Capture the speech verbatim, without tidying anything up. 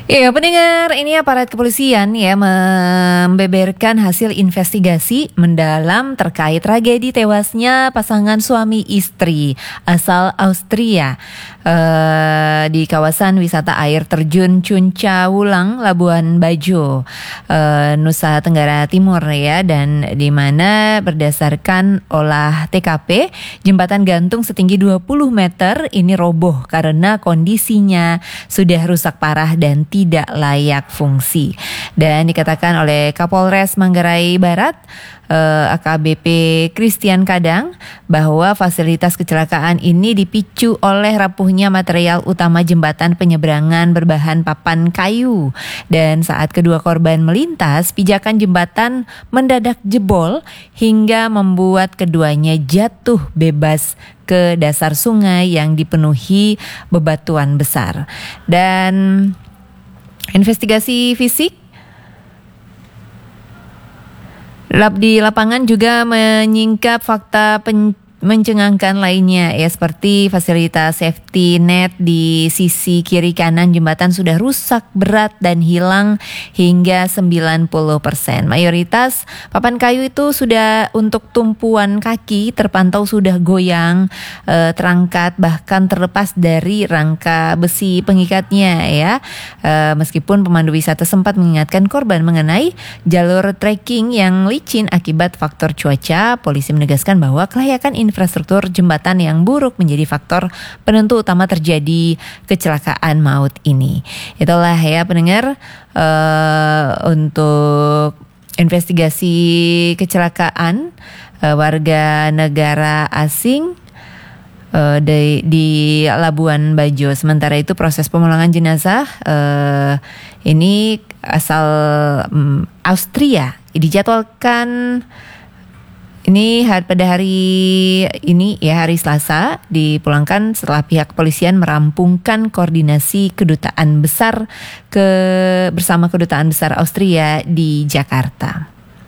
Ya, pendengar, ini aparat kepolisian ya membeberkan hasil investigasi mendalam terkait tragedi tewasnya pasangan suami istri asal Austria eh, di kawasan wisata air terjun Cunca Wulang, Labuan Bajo, eh, Nusa Tenggara Timur ya, dan di mana berdasarkan olah T K P jembatan gantung setinggi dua puluh meter ini roboh karena kondisinya sudah rusak parah dan tidak layak fungsi. Dan dikatakan oleh Kapolres Manggarai Barat, eh, A K B P Christian Kadang, bahwa fasilitas kecelakaan ini dipicu oleh rapuhnya material utama jembatan penyeberangan berbahan papan kayu. Dan saat kedua korban melintas, pijakan jembatan mendadak jebol hingga membuat keduanya jatuh bebas ke dasar sungai yang dipenuhi bebatuan besar. Dan investigasi fisik lab di lapangan juga menyingkap fakta pen mencengangkan lainnya ya, seperti fasilitas safety net di sisi kiri kanan jembatan sudah rusak berat dan hilang hingga sembilan puluh persen. Mayoritas papan kayu itu sudah untuk tumpuan kaki terpantau sudah goyang, eh, terangkat, bahkan terlepas dari rangka besi pengikatnya ya. Eh, meskipun pemandu wisata sempat mengingatkan korban mengenai jalur trekking yang licin akibat faktor cuaca, polisi menegaskan bahwa kelayakan infrastruktur jembatan yang buruk menjadi faktor penentu utama terjadi kecelakaan maut ini. Itulah ya pendengar, uh, untuk investigasi kecelakaan uh, warga negara asing uh, di, di Labuan Bajo. Sementara itu proses pemulangan jenazah uh, ini asal um, Austria dijadwalkan ini pada hari ini ya, hari Selasa, dipulangkan setelah pihak kepolisian merampungkan koordinasi kedutaan besar ke bersama kedutaan besar Austria di Jakarta.